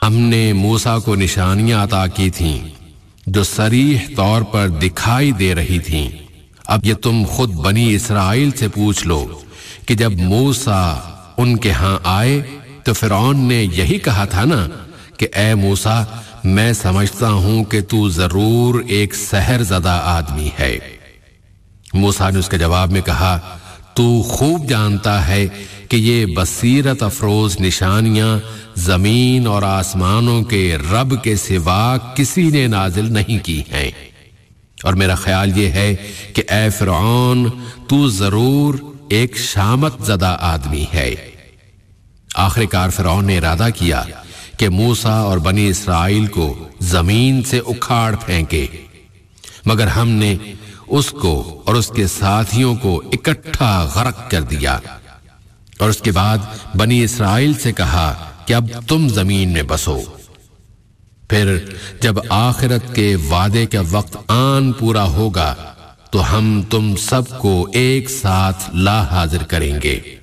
ہم نے موسیٰ کو نشانیاں عطا کی تھیں جو صریح طور پر دکھائی دے رہی تھیں۔ اب یہ تم خود بنی اسرائیل سے پوچھ لو کہ جب موسیٰ ان کے ہاں آئے تو فرعون نے یہی کہا تھا نا کہ اے موسیٰ، میں سمجھتا ہوں کہ تو ضرور ایک سحر زدہ آدمی ہے۔ موسیٰ نے اس کے جواب میں کہا، تو خوب جانتا ہے کہ یہ بصیرت افروز نشانیاں زمین اور آسمانوں کے رب کے سوا کسی نے نازل نہیں کی ہیں، اور میرا خیال یہ ہے کہ اے فرعون، تو ضرور ایک شامت زدہ آدمی ہے۔ آخر کار فرعون نے ارادہ کیا کہ موسیٰ اور بنی اسرائیل کو زمین سے اکھاڑ پھینکے، مگر ہم نے اس کو اور اس کے ساتھیوں کو اکٹھا غرق کر دیا، اور اس کے بعد بنی اسرائیل سے کہا کہ اب تم زمین میں بسو۔ پھر جب آخرت کے وعدے کا وقت آن پورا ہوگا تو ہم تم سب کو ایک ساتھ لا حاضر کریں گے۔